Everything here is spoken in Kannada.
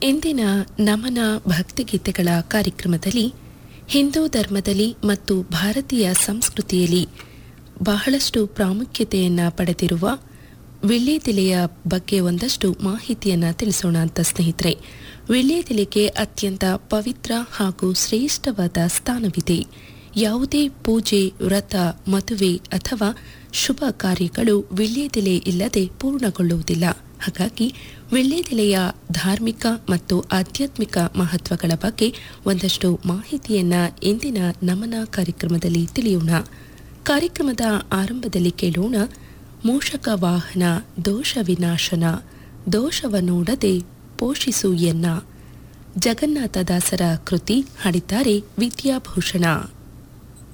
ಇಂದಿನ ನಮನ ಭಕ್ತಿಗೀತೆಗಳ ಕಾರ್ಯಕ್ರಮದಲ್ಲಿ ಹಿಂದೂ ಧರ್ಮದಲ್ಲಿ ಮತ್ತು ಭಾರತೀಯ ಸಂಸ್ಕೃತಿಯಲ್ಲಿ ಬಹಳಷ್ಟು ಪ್ರಾಮುಖ್ಯತೆಯನ್ನು ಪಡೆದಿರುವ ವೀಳ್ಯದೆಲೆಯ ಬಗ್ಗೆ ಒಂದಷ್ಟು ಮಾಹಿತಿಯನ್ನು ತಿಳಿಸೋಣ ಅಂತ ಸ್ನೇಹಿತರೆ. ವೀಳ್ಯದೆಲೆಗೆ ಅತ್ಯಂತ ಪವಿತ್ರ ಹಾಗೂ ಶ್ರೇಷ್ಠವಾದ ಸ್ಥಾನವಿದೆ. ಯಾವುದೇ ಪೂಜೆ, ವ್ರತ, ಮದುವೆ ಅಥವಾ ಶುಭ ಕಾರ್ಯಗಳು ವೀಳ್ಯದೆಲೆ ಇಲ್ಲದೆ ಪೂರ್ಣಗೊಳ್ಳುವುದಿಲ್ಲ. ಹಾಗಾಗಿ ವೀಳ್ಯದೆಲೆಯ ಧಾರ್ಮಿಕ ಮತ್ತು ಆಧ್ಯಾತ್ಮಿಕ ಮಹತ್ವಗಳ ಬಗ್ಗೆ ಒಂದಷ್ಟು ಮಾಹಿತಿಯನ್ನ ಇಂದಿನ ನಮನ ಕಾರ್ಯಕ್ರಮದಲ್ಲಿ ತಿಳಿಯೋಣ. ಕಾರ್ಯಕ್ರಮದ ಆರಂಭದಲ್ಲಿ ಕೇಳೋಣ ಮೂಷಕ ವಾಹನ ದೋಷ ವಿನಾಶನ, ದೋಷವ ನೋಡದೆ ಪೋಷಿಸು ಎನ್ನ. ಜಗನ್ನಾಥದಾಸರ ಕೃತಿ, ಹಾಡಿದ್ದಾರೆ ವಿದ್ಯಾಭೂಷಣ.